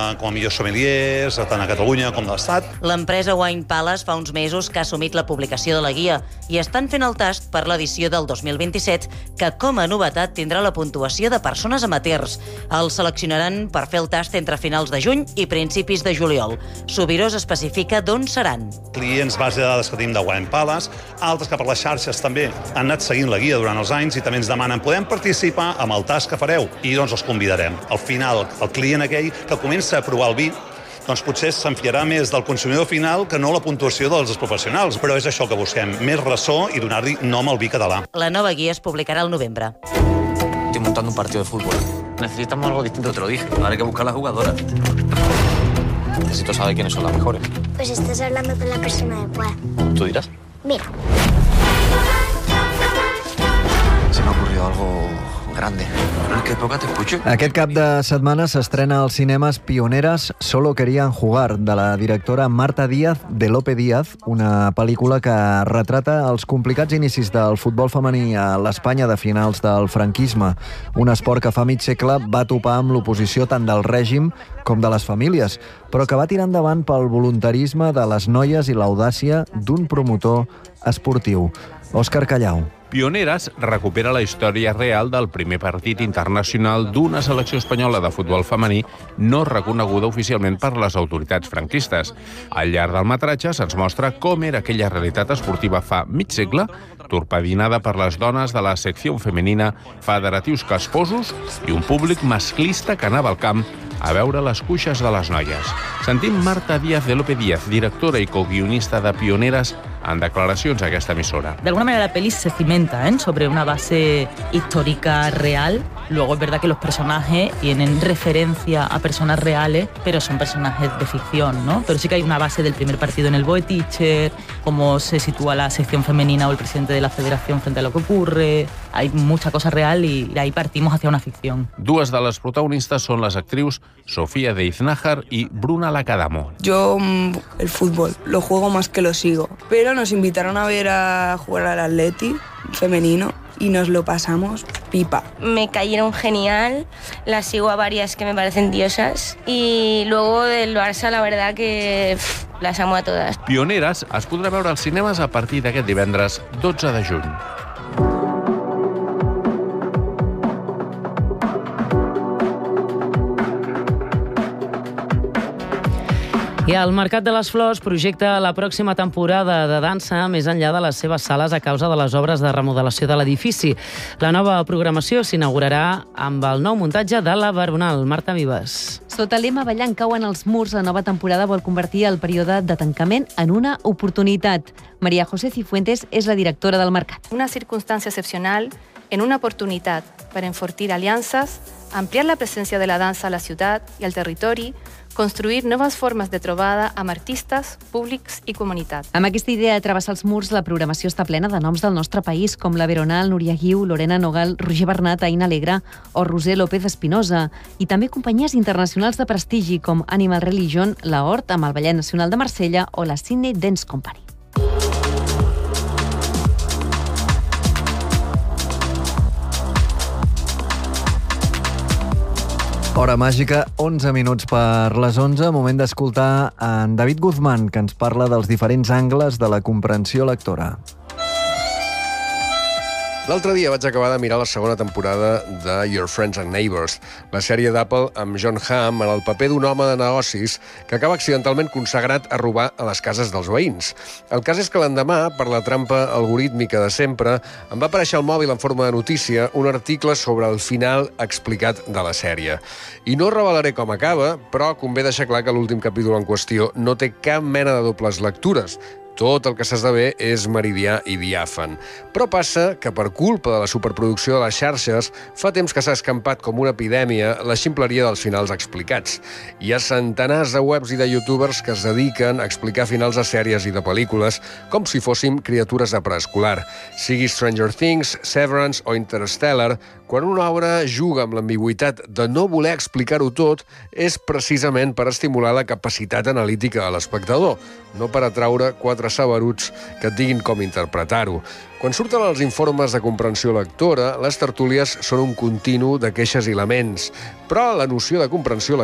com a millors sommeliers, tant a Catalunya com de l'Estat. L'empresa Wine Palace fa uns mesos que ha assumit la publicació de la guia i estan fent el tast per l'edició del 2027, que com a novetat tindrà la puntuació de persones amateurs. Els seleccionaran per fer el tast entre finals de juny i principis de juliol. Subirós especifica d'on seran. Clients base de dades que tenim de Wine Palace, altres que per les xarxes també han anat seguint la guia durant els anys i també ens demanen podem participar amb el tast que fareu i doncs els convidarem. Al final, el client aquell que comença a provar el vi doncs potser s'enfiarà més del consumidor final que no la puntuació dels professionals. Però és això que busquem, més ressò i donar-li nom al vi català. La nova guia es publicarà al novembre. Estoy montando un partido de fútbol. Necesitamos algo distinto, te lo dije. Ahora hay que buscar las jugadoras. Necesito saber quiénes son las mejores. Pues estás hablando con la persona adecuada. ¿Tú dirás? Mira. Se me ha ocurrido algo grande. ¿En qué época te escucho? Aquest cap de setmana s'estrena als cinemes Pioneras Solo Querían Jugar, de la directora Marta Díaz de Lope Díaz, una pel·lícula que retrata els complicats inicis del futbol femení a l'Espanya de finals del franquisme, un esport que fa mig segle va topar amb l'oposició tant del règim com de les famílies, però que va tirar endavant pel voluntarisme de les noies i l'audàcia d'un promotor esportiu. Òscar Callau. Pioneras recupera la història real del primer partit internacional d'una selecció espanyola de futbol femení no reconeguda oficialment per les autoritats franquistes. Al llarg del metratge se'ns mostra com era aquella realitat esportiva fa mig segle, torpedinada per les dones de la secció femenina, federatius casposos i un públic masclista que anava al camp a veure les cuixes de les noies. Sentim Marta Díaz de Lope Díaz, directora i coguionista de Pioneras, en declaracions a aquesta emissora. De alguna manera la peli se cimenta sobre una base histórica real. Luego es verdad que los personajes tienen referencia a personas reales, pero son personajes de ficción, ¿no? Pero sí que hay una base del primer partido en el Boe Teacher, cómo se sitúa la sección femenina o el presidente de la federación frente a lo que ocurre. Hay mucha cosa real y de ahí partimos hacia una ficción. Dues de les protagonistes són les actrius Sofía de Iznájar y Bruna Lacadamo. Yo el fútbol lo juego más que lo sigo, pero nos invitaron a ver a jugar al Atleti femenino y nos lo pasamos pipa. Me cayeron genial, las sigo a varias que me parecen diosas y luego del Barça la verdad que las amo a todas. Pioneras es podrà veure als cinemes a partir d'aquest divendres 12 de juny. I el Mercat de les Flors projecta la pròxima temporada de dansa més enllà de les seves sales a causa de les obres de remodelació de l'edifici. La nova programació s'inaugurarà amb el nou muntatge de la Veronal. Marta Vives. Sota el lema Ballant cauen els murs, la nova temporada vol convertir el període de tancament en una oportunitat. María José Cifuentes és la directora del Mercat. Una circunstància excepcional en una oportunitat per enfortir aliances, ampliar la presència de la dansa a la ciutat i al territori, construir noves formes de trobada amb artistes, públics i comunitat. Amb aquesta idea de travessar els murs, la programació està plena de noms del nostre país, com la Veronal, Núria Guiu, Lorena Nogal, Roger Bernat, Aina Alegre o Roser López Espinosa, i també companyies internacionals de prestigi com Animal Religion, la Hort, amb el Ballet Nacional de Marsella o la Sydney Dance Company. Hora màgica, 11 minuts per les 11. Moment d'escoltar en David Guzmán, que ens parla dels diferents angles de la comprensió lectora. L'altre dia vaig acabar de mirar la segona temporada de Your Friends and Neighbors, la sèrie d'Apple amb Jon Hamm en el paper d'un home de negocis que acaba accidentalment consagrat a robar a les cases dels veïns. El cas és que l'endemà, per la trampa algorítmica de sempre, em va aparèixer al mòbil en forma de notícia un article sobre el final explicat de la sèrie. I no revelaré com acaba, però convé deixar clar que l'últim capítol en qüestió no té cap mena de dobles lectures. Tot el que s'esdevé és meridià i diàfan. Però passa que per culpa de la superproducció de les xarxes fa temps que s'ha escampat com una epidèmia la ximpleria dels finals explicats. Hi ha centenars de webs i de youtubers que es dediquen a explicar finals de sèries i de pel·lícules com si fóssim criatures de preescolar. Sigui Stranger Things, Severance o Interstellar, quan una obra juga amb l'ambigüitat de no voler explicar-ho tot, és precisament per estimular la capacitat analítica de l'espectador, no per atraure quatre saberuts que et diguin com interpretar-ho. Quan surten els informes de comprensió lectora, les tertúlies són un continu de queixes i laments, però la noció de comprensió